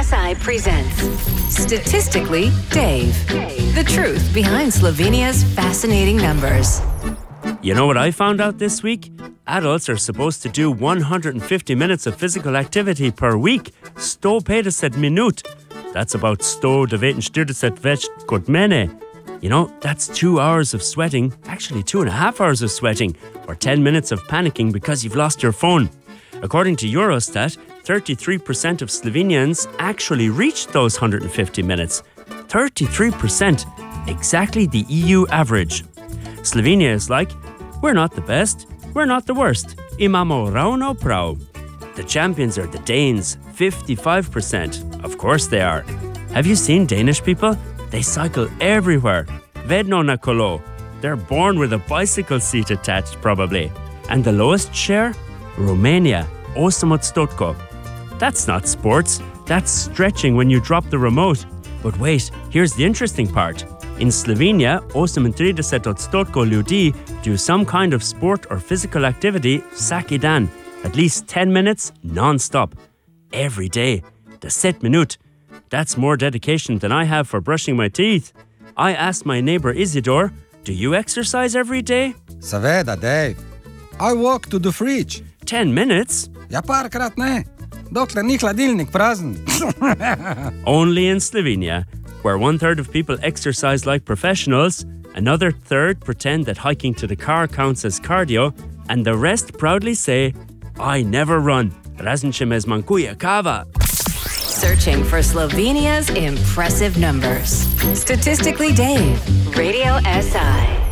SI presents Statistically Dave. The truth behind Slovenia's fascinating numbers. You know what I found out this week? Adults are supposed to do 150 minutes of physical activity per week. 150 minut. That's about 149 več kot mene. You know, that's 2 hours of sweating, actually 2.5 hours of sweating, or 10 minutes of panicking because you've lost your phone. According to Eurostat, 33% of Slovenians actually reached those 150 minutes. 33%, exactly the EU average. Slovenia is like, we're not the best, we're not the worst. Imamo ravno prav. The champions are the Danes, 55%. Of course they are. Have you seen Danish people? They cycle everywhere. Vedno na kolo. They're born with a bicycle seat attached, probably. And the lowest share? Romania, 8%. That's not sports. That's stretching when you drop the remote. But wait, here's the interesting part. In Slovenia, 38% ljudi do some kind of sport or physical activity vsaki dan. At least 10 minutes, non-stop. Every day. 10 minut. That's more dedication than I have for brushing my teeth. I asked my neighbor Isidore, do you exercise every day? Seveda, Dave. I walk to the fridge. 10 minutes? Ja, parkrat ne. Dokler ni hladilnik prazen. Only in Slovenia, where 1/3 of people exercise like professionals, another third pretend that hiking to the car counts as cardio, and the rest proudly say, I never run. Razen če me zmanjkuje kava. Searching for Slovenia's impressive numbers. Statistically Dave, Radio SI.